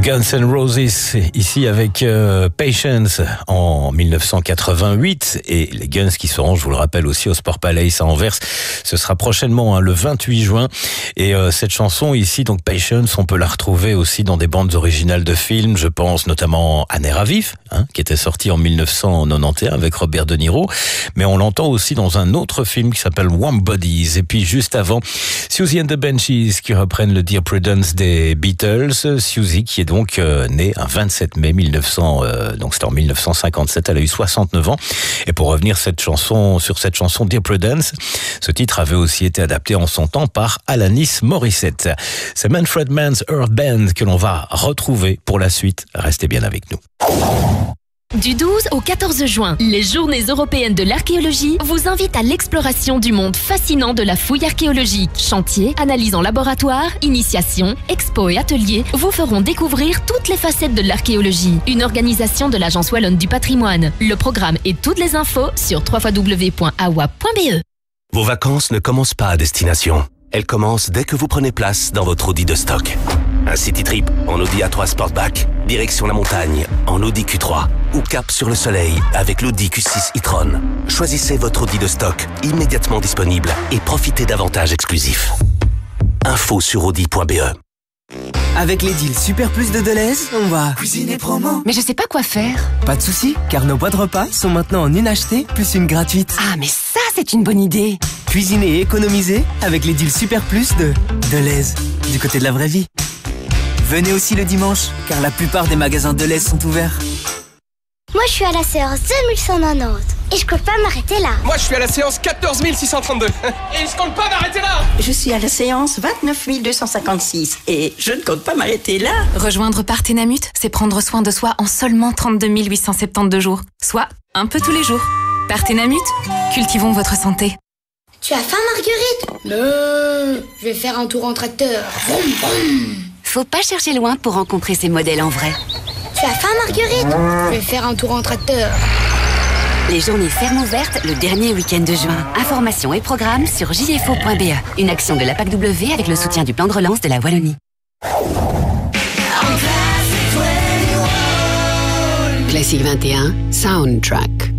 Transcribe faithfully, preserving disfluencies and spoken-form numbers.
Guns N' Roses, ici avec euh, Patience en mille neuf cent quatre-vingt-huit, et les Guns qui seront, je vous le rappelle, aussi au Sport Palace à Anvers. Ce sera prochainement hein, le vingt-huit juin. Et euh, cette chanson ici, donc Patience, on peut la retrouver aussi dans des bandes originales de films. Je pense notamment à Nerf à vif, hein, qui était sorti en mille neuf cent quatre-vingt-onze avec Robert De Niro. Mais on l'entend aussi dans un autre film qui s'appelle Warm Bodies. Et puis juste avant, Siouxsie and the Banshees qui reprennent le Dear Prudence des Beatles. Siouxsie qui est donc euh, née un vingt-sept mai mille neuf cents, euh, donc c'était en mille neuf cent cinquante-sept. Elle a eu soixante-neuf ans. Et pour revenir cette chanson, sur cette chanson Dear Prudence, ce titre avait aussi été adapté en son temps par Alanis Morissette. C'est Manfred Mann's Earth Band que l'on va retrouver pour la suite. Restez bien avec nous. Du douze au quatorze juin, les Journées européennes de l'archéologie vous invitent à l'exploration du monde fascinant de la fouille archéologique. Chantiers, analyses en laboratoire, initiations, expos et ateliers vous feront découvrir toutes les facettes de l'archéologie. Une organisation de l'Agence Wallonne du patrimoine. Le programme et toutes les infos sur w w w point a w a point b e. Vos vacances ne commencent pas à destination. Elles commencent dès que vous prenez place dans votre Audi de stock. Un city trip en Audi A trois Sportback, direction la montagne en Audi Q trois ou cap sur le soleil avec l'Audi Q six e-tron. Choisissez votre Audi de stock immédiatement disponible et profitez d'avantages exclusifs. Info sur audi point b e. Avec les deals Super Plus de Deleuze, on va cuisiner promo. Mais je sais pas quoi faire. Pas de soucis, car nos boîtes repas sont maintenant en une achetée plus une gratuite. Ah, mais ça, c'est une bonne idée. Cuisiner et économiser avec les deals Super Plus de Deleuze, du côté de la vraie vie. Venez aussi le dimanche, car la plupart des magasins Deleuze sont ouverts. Moi, je suis à la séance deux mille cent quatre-vingt-dix et je compte pas m'arrêter là. Moi, je suis à la séance quatorze mille six cent trente-deux et je compte pas m'arrêter là. Je suis à la séance vingt-neuf mille deux cent cinquante-six et je ne compte pas m'arrêter là. Rejoindre Parthénamut, c'est prendre soin de soi en seulement trente-deux mille huit cent soixante-douze jours, soit un peu tous les jours. Parthénamut, cultivons votre santé. Tu as faim, Marguerite? Non, je vais faire un tour en tracteur. Vroom, vroom. Faut pas chercher loin pour rencontrer ces modèles en vrai. Tu as faim, Marguerite? Je vais faire un tour en tracteur. Les journées fermes ouvertes le dernier week-end de juin. Informations et programmes sur j f o point b e. Une action de la P A C W avec le soutien du plan de relance de la Wallonie. Classique vingt et un, Soundtrack.